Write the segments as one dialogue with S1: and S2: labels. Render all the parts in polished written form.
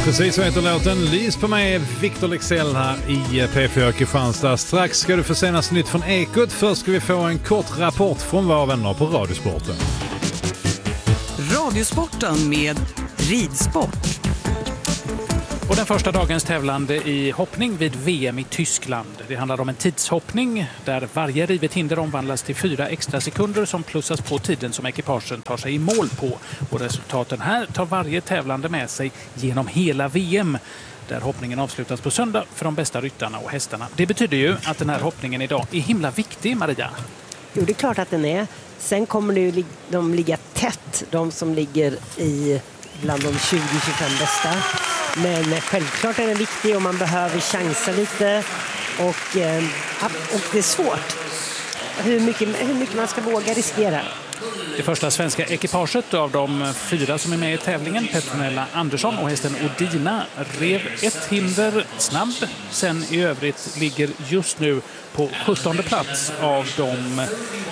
S1: Precis så heter låten. Lys på mig, Victor Lexell här i P4 Kristianstad. Strax ska du få senaste nytt från Ekot. Först ska vi få en kort rapport från våra vänner på Radiosporten.
S2: Radiosporten med ridsport.
S3: Och den första dagens tävlande i hoppning vid VM i Tyskland. Det handlar om en tidshoppning där varje rivet hinder omvandlas till 4 extra sekunder som plussas på tiden som ekipagen tar sig i mål på. Och resultaten här tar varje tävlande med sig genom hela VM. Där hoppningen avslutas på söndag för de bästa ryttarna och hästarna. Det betyder ju att den här hoppningen idag är himla viktig, Maria.
S4: Jo, det är klart att den är. Sen kommer det ju de ligga tätt, de som ligger bland de 20-25 bästa. Men självklart är den viktig och man behöver chansa lite. Och det är svårt. Hur mycket man ska våga riskera.
S3: Det första svenska ekipaget av de 4 som är med i tävlingen, Petronella Andersson och hästen Odina, rev ett hinder snabb. Sen i övrigt ligger just nu på 17:e plats av de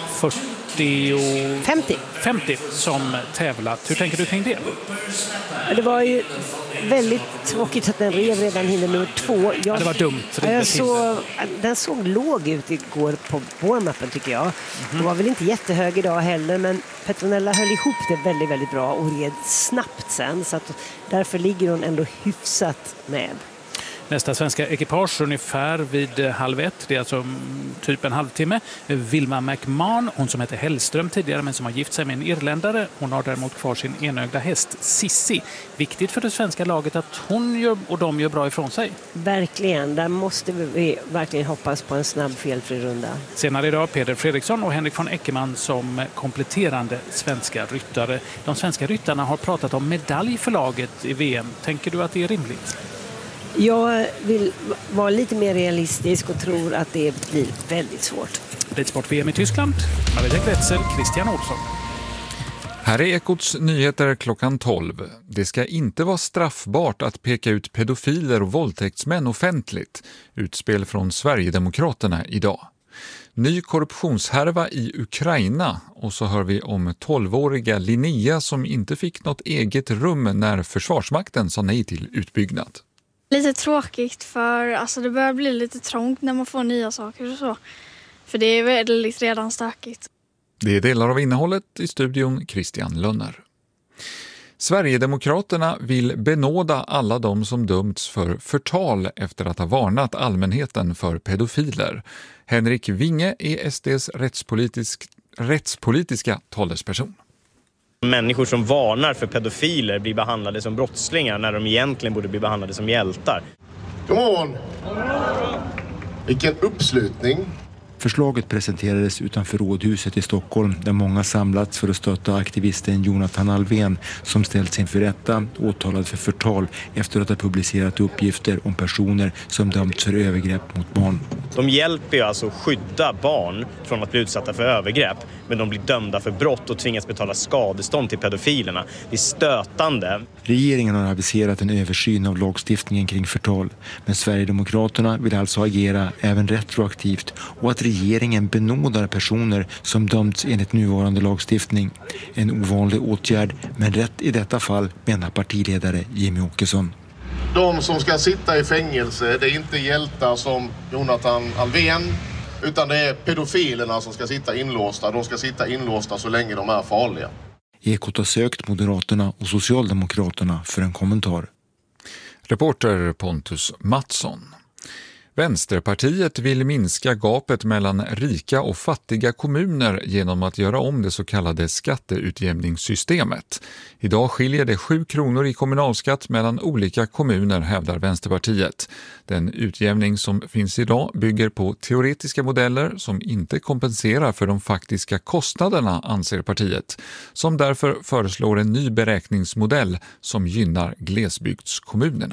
S3: 50 som tävlat. Hur tänker du kring det?
S4: Det var ju väldigt tråkigt att den rev redan hinder nummer 2.
S3: Det var dumt.
S4: Den såg låg ut igår på warm-upen tycker jag. Det var väl inte jättehög idag heller, men Petronella höll ihop det väldigt, väldigt bra och red snabbt sen. Så att därför ligger hon ändå hyfsat med.
S3: Nästa svenska ekipage ungefär vid 12:30, det är alltså typ en halvtimme. Vilma McMahon, hon som heter Hellström tidigare men som har gift sig med en irländare. Hon har däremot kvar sin enögda häst Sissi. Viktigt för det svenska laget att hon och de gör bra ifrån sig.
S4: Verkligen, där måste vi verkligen hoppas på en snabb felfri runda.
S3: Senare idag Peder Fredriksson och Henrik von Eckermann som kompletterande svenska ryttare. De svenska ryttarna har pratat om medalj för laget i VM. Tänker du att det är rimligt?
S4: Jag vill vara lite mer realistisk och tror att det blir väldigt svårt.
S3: Ridsport-VM i Tyskland, Maria Gretzel, Christian Olsson.
S5: Här är Ekots nyheter klockan 12. Det ska inte vara straffbart att peka ut pedofiler och våldtäktsmän offentligt. Utspel från Sverigedemokraterna idag. Ny korruptionshärva i Ukraina och så hör vi om 12-åriga Linnea som inte fick något eget rum när Försvarsmakten sa nej till utbyggnad.
S6: Lite tråkigt för det börjar bli lite trångt när man får nya saker och så. För det är väldigt redan stökigt.
S5: Det är delar av innehållet i studion Christian Lönner. Sverigedemokraterna vill benåda alla de som dömts för förtal efter att ha varnat allmänheten för pedofiler. Henrik Winge är SDs rättspolitiska talesperson.
S7: Människor som varnar för pedofiler blir behandlade som brottslingar när de egentligen borde bli behandlade som hjältar.
S8: God morgon! Vilken uppslutning!
S9: Förslaget presenterades utanför Rådhuset i Stockholm där många samlats för att stötta aktivisten Jonathan Alvén som ställts inför rätta åtalad för förtal efter att ha publicerat uppgifter om personer som dömts för övergrepp mot barn.
S7: De hjälper ju alltså att skydda barn från att bli utsatta för övergrepp, men de blir dömda för brott och tvingas betala skadestånd till pedofilerna. Det är stötande.
S9: Regeringen har aviserat en översyn av lagstiftningen kring förtal, men Sverigedemokraterna vill alltså agera även retroaktivt och att regeringen benådar personer som dömts enligt nuvarande lagstiftning. En ovanlig åtgärd, men rätt i detta fall, menar partiledare Jimmy Åkesson.
S8: De som ska sitta i fängelse, det är inte hjältar som Jonathan Alvén, utan det är pedofilerna som ska sitta inlåsta. De ska sitta inlåsta så länge de är farliga.
S9: Ekot har sökt Moderaterna och Socialdemokraterna för en kommentar.
S5: Reporter Pontus Mattsson. Vänsterpartiet vill minska gapet mellan rika och fattiga kommuner genom att göra om det så kallade skatteutjämningssystemet. Idag skiljer det 7 kronor i kommunalskatt mellan olika kommuner, hävdar Vänsterpartiet. Den utjämning som finns idag bygger på teoretiska modeller som inte kompenserar för de faktiska kostnaderna, anser partiet, som därför föreslår en ny beräkningsmodell som gynnar glesbygdskommunerna.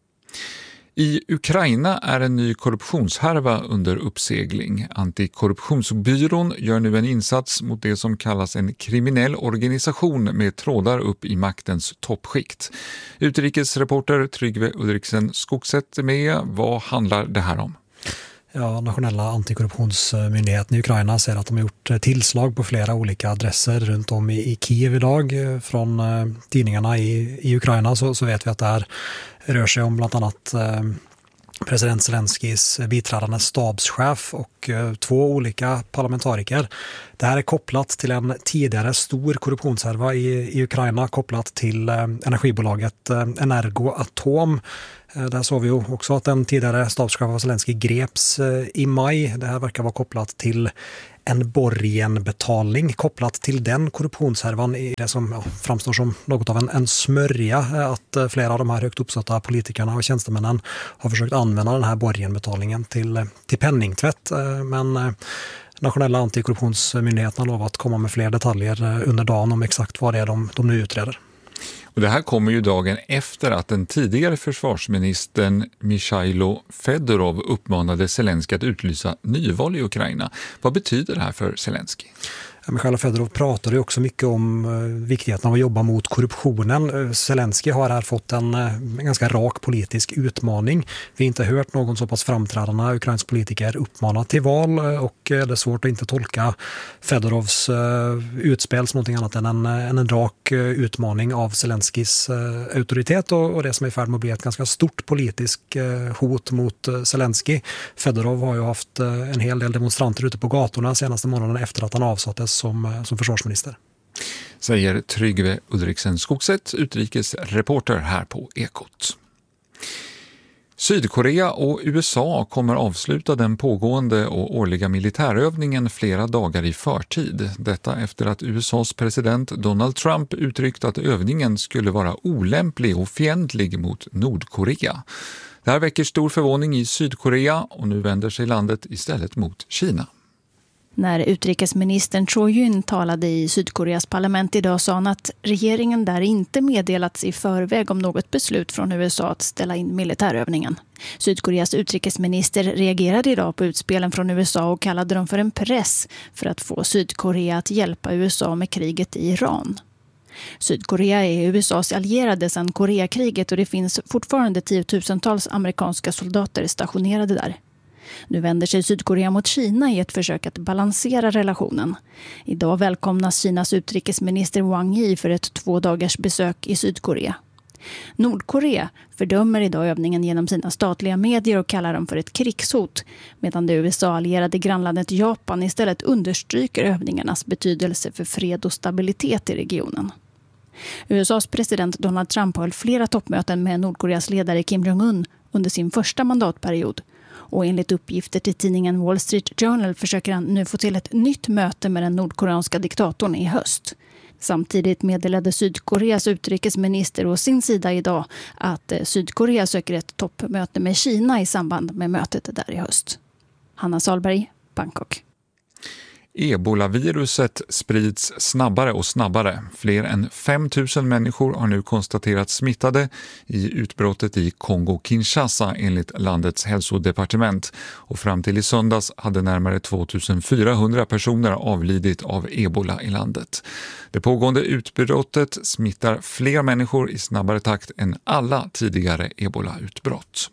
S5: I Ukraina är en ny korruptionshärva under uppsegling. Antikorruptionsbyrån gör nu en insats mot det som kallas en kriminell organisation med trådar upp i maktens toppskikt. Utrikesreporter Tryggve Ulriksen Skogsätt med. Vad handlar det här om?
S10: Ja, nationella antikorruptionsmyndigheten i Ukraina säger att de har gjort tillslag på flera olika adresser runt om i Kiev idag. Från tidningarna i Ukraina så vet vi att det är Det rör sig om bland annat president Zelenskis biträdande stabschef och 2 olika parlamentariker. Det här är kopplat till en tidigare stor korruptionshärva i Ukraina kopplat till energibolaget Energoatom. Där såg vi också att den tidigare stabschefen Zelensky greps i maj. Det här verkar vara kopplat till en borgenbetalning kopplat till den korruptionshärvan i det som framstår som något av en smörja, att flera av de här högt uppsatta politikerna och tjänstemännen har försökt använda den här borgenbetalningen till penningtvätt, men nationella antikorruptionsmyndigheten har lovat att komma med fler detaljer under dagen om exakt vad det är de nu utreder.
S5: Och det här kommer ju dagen efter att den tidigare försvarsministern Mikhailo Fedorov uppmanade Zelensky att utlysa nyval i Ukraina. Vad betyder det här för Zelensky?
S10: Mikhailo Fedorov pratade också mycket om viktigheten av att jobba mot korruptionen. Zelensky har här fått en ganska rak politisk utmaning. Vi har inte hört någon så pass framträdande ukrainsk politiker uppmana till val, och det är svårt att inte tolka Fedorovs utspel som någonting annat än en rak utmaning av Zelenskys auktoritet och det som är i färd med att bli ett ganska stort politiskt hot mot Zelensky. Fedorov har ju haft en hel del demonstranter ute på gatorna senaste månaden efter att han avsattes som försvarsminister.
S5: Säger Tryggve Ulriksen Skogset, utrikesreporter här på Ekot. Sydkorea och USA kommer avsluta den pågående och årliga militärövningen flera dagar i förtid. Detta efter att USAs president Donald Trump uttryckt att övningen skulle vara olämplig och fientlig mot Nordkorea. Det här väcker stor förvåning i Sydkorea och nu vänder sig landet istället mot Kina.
S11: När utrikesministern Cho Yun talade i Sydkoreas parlament idag sa han att regeringen där inte meddelats i förväg om något beslut från USA att ställa in militärövningen. Sydkoreas utrikesminister reagerade idag på utspelen från USA och kallade dem för en press för att få Sydkorea att hjälpa USA med kriget i Iran. Sydkorea är USAs allierade sedan Koreakriget och det finns fortfarande tiotusentals amerikanska soldater stationerade där. Nu vänder sig Sydkorea mot Kina i ett försök att balansera relationen. Idag välkomnas Kinas utrikesminister Wang Yi för ett 2 dagars besök i Sydkorea. Nordkorea fördömer idag övningen genom sina statliga medier och kallar dem för ett krigshot, medan det USA-allierade grannlandet Japan istället understryker övningarnas betydelse för fred och stabilitet i regionen. USAs president Donald Trump höll flera toppmöten med Nordkoreas ledare Kim Jong-un under sin första mandatperiod. Och enligt uppgifter till tidningen Wall Street Journal försöker han nu få till ett nytt möte med den nordkoreanska diktatorn i höst. Samtidigt meddelade Sydkoreas utrikesminister å sin sida idag att Sydkorea söker ett toppmöte med Kina i samband med mötet där i höst. Hanna Salberg, Bangkok.
S5: Ebola-viruset sprids snabbare och snabbare. Fler än 5 000 människor har nu konstaterats smittade i utbrottet i Kongo-Kinshasa enligt landets hälsodepartement. Och fram till i söndags hade närmare 2400 personer avlidit av ebola i landet. Det pågående utbrottet smittar fler människor i snabbare takt än alla tidigare ebola-utbrott.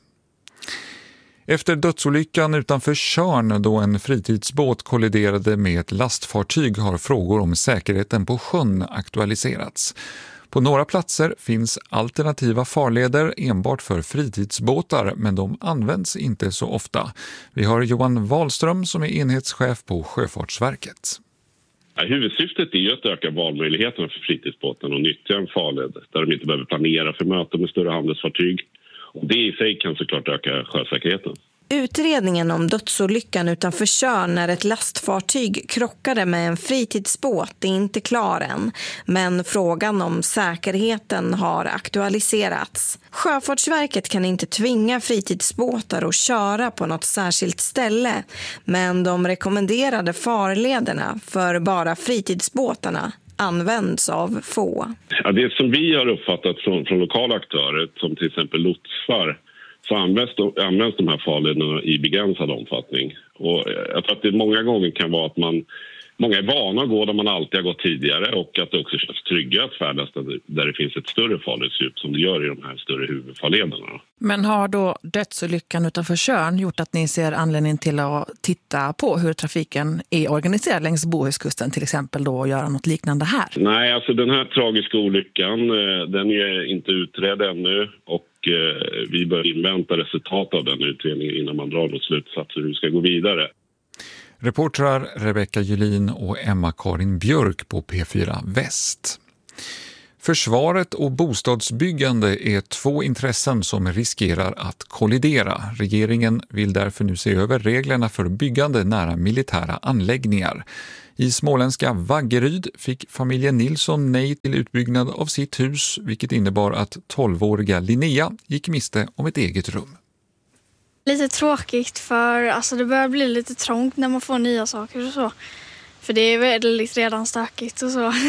S5: Efter dödsolyckan utanför Tjörn då en fritidsbåt kolliderade med ett lastfartyg har frågor om säkerheten på sjön aktualiserats. På några platser finns alternativa farleder enbart för fritidsbåtar, men de används inte så ofta. Vi har Johan Wahlström som är enhetschef på Sjöfartsverket.
S12: Huvudsyftet är ju att öka valmöjligheterna för fritidsbåtarna och nyttja en farled där de inte behöver planera för möten med större handelsfartyg. Och det i sig kan såklart öka sjösäkerheten.
S13: Utredningen om dödsolyckan utanför Tjörn när ett lastfartyg krockade med en fritidsbåt är inte klar än. Men frågan om säkerheten har aktualiserats. Sjöfartsverket kan inte tvinga fritidsbåtar att köra på något särskilt ställe. Men de rekommenderade farlederna för bara fritidsbåtarna används av få.
S12: Ja, det som vi har uppfattat från lokala aktörer, som till exempel lotsar, så används de här farlederna i begränsad omfattning. Och jag tror att det många gånger kan vara att många är vana att gå där man alltid har gått tidigare och att det också känns tryggare att färdas där det finns ett större farledsdjup som det gör i de här större huvudfarlederna.
S14: Men har då dödsolyckan utanför Tjörn gjort att ni ser anledning till att titta på hur trafiken är organiserad längs Bohuskusten till exempel då och göra något liknande här?
S12: Nej, alltså den här tragiska olyckan den är inte utredd ännu och vi bör invänta resultat av den utredningen innan man drar något slutsats hur vi ska gå vidare.
S5: Reportrar Rebecka Julin och Emma-Karin Björk på P4 Väst. Försvaret och bostadsbyggande är två intressen som riskerar att kollidera. Regeringen vill därför nu se över reglerna för byggande nära militära anläggningar. I småländska Vaggeryd fick familjen Nilsson nej till utbyggnad av sitt hus, vilket innebar att 12-åriga Linnea gick miste om ett eget rum.
S6: Lite tråkigt för alltså, det börjar bli lite trångt när man får nya saker och så. För det är väldigt redan stökigt och så.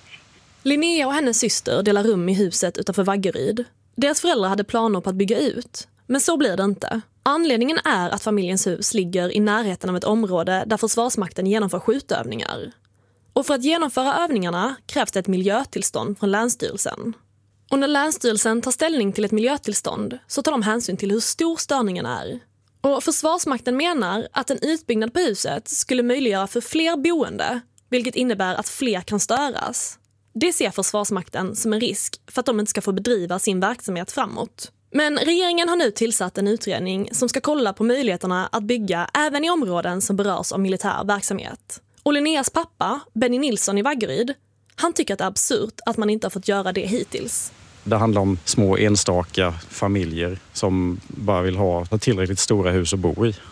S15: Linnea och hennes syster delar rum i huset utanför Vaggeryd. Deras föräldrar hade planer på att bygga ut, men så blir det inte. Anledningen är att familjens hus ligger i närheten av ett område där Försvarsmakten genomför skjutövningar. Och för att genomföra övningarna krävs det ett miljötillstånd från Länsstyrelsen. Och när Länsstyrelsen tar ställning till ett miljötillstånd så tar de hänsyn till hur stor störningen är. Och Försvarsmakten menar att en utbyggnad på huset skulle möjliggöra för fler boende, vilket innebär att fler kan störas. Det ser Försvarsmakten som en risk för att de inte ska få bedriva sin verksamhet framåt. Men regeringen har nu tillsatt en utredning som ska kolla på möjligheterna att bygga även i områden som berörs av militär verksamhet. Och Linneas pappa, Benny Nilsson i Vaggeryd, han tycker att det är absurt att man inte har fått göra det hittills.
S16: Det handlar om små enstaka familjer som bara vill ha tillräckligt stora hus att bo i.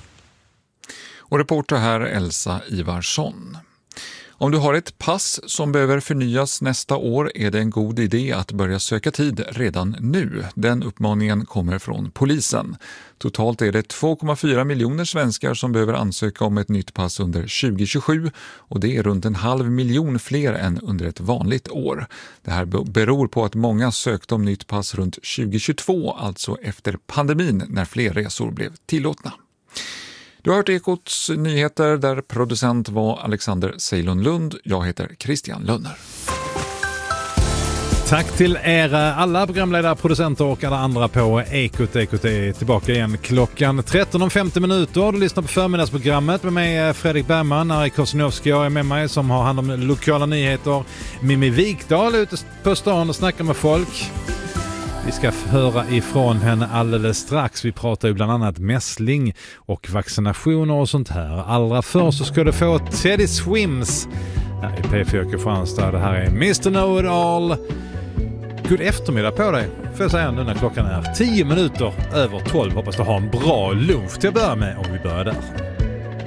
S5: Och reporter här Elsa Ivarsson. Om du har ett pass som behöver förnyas nästa år är det en god idé att börja söka tid redan nu. Den uppmaningen kommer från polisen. Totalt är det 2,4 miljoner svenskar som behöver ansöka om ett nytt pass under 2027 och det är runt 500 000 fler än under ett vanligt år. Det här beror på att många sökte om nytt pass runt 2022, alltså efter pandemin när fler resor blev tillåtna. Du har hört Ekots nyheter där producent var Alexander Ceylon Lund. Jag heter Christian Lönner.
S1: Tack till er alla programledare, producenter och alla andra på Ekot. Ekot är tillbaka igen klockan 13:50. Du lyssnar på förmiddagsprogrammet med mig Fredrik Bergman, Ari Kosnowski och är med mig som har hand om lokala nyheter. Mimmi Wikdahl ute på stan och snackar med folk. Vi ska höra ifrån henne alldeles strax. Vi pratar ju bland annat mässling och vaccinationer och sånt här. Allra först så ska du få Teddy Swims här i P4 Kristianstad. Det här är Mr. Know It All. God eftermiddag på dig, får jag säga nu när klockan är 10 minuter över 12. Hoppas du har en bra lunch till att börja med om vi börjar där.